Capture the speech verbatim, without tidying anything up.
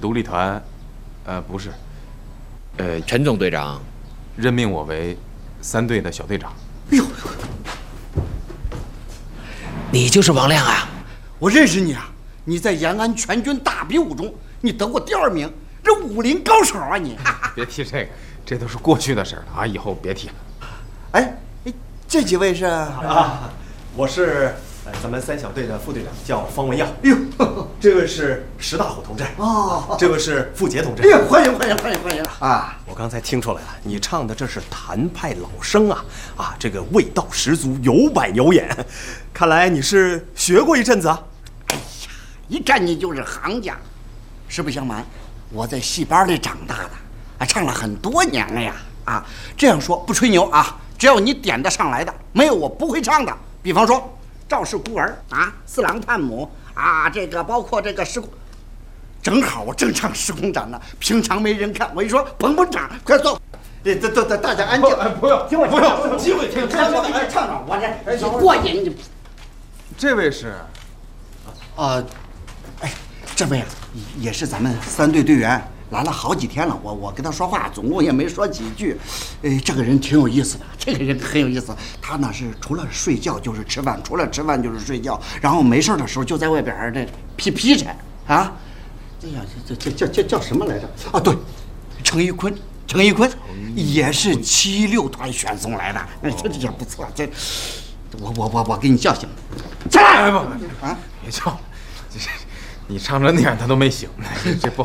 独立团，呃，不是， 呃，陈总队长任命我为三队的小队长。 哎呦， 你就是王亮啊！ 我认识你啊！你在延安全军大比武中，你得过第二名，这武林高手啊你！ 别提这个，这都是过去的事了啊，以后别提了。 哎，这几位是啊，我是咱们三小队的副队长，叫方文耀。哎呦，这位是石大虎同志哦，这位是傅杰同志。 哎呦，欢迎欢迎欢迎欢迎啊！ 我刚才听出来了，你唱的这是谭派老生啊啊，这个味道十足，有板有眼。看来你是学过一阵子啊。 哎呀，一看你就是行家。实不相瞒，我在戏班里长大的，啊，唱了很多年了呀。啊，这样说不吹牛啊，只要你点得上来的，没有我不会唱的。比方说。赵氏孤儿啊，四郎探母啊，这个包括这个时空，正好我正唱时空斩呢，平常没人看，我一说捧捧场，快坐，这这这大家安静， 不要， 听我不要，机会听， 唱唱唱唱，我这过瘾。你这位是， 啊，哎，这位啊也是咱们三队队员。来了好几天了，我我跟他说话，总共也没说几句。哎，这个人挺有意思的，这个人很有意思。他呢是除了睡觉就是吃饭，除了吃饭就是睡觉，然后没事的时候就在外边这劈劈柴啊。哎呀，这这叫叫叫什么来着？啊，对，程一坤，程一坤也是七六团选送来的。哎，这这不错，这我我我我给你叫醒，起来！ 哎不不啊，别叫了，这这你唱成那样他都没醒，这不好。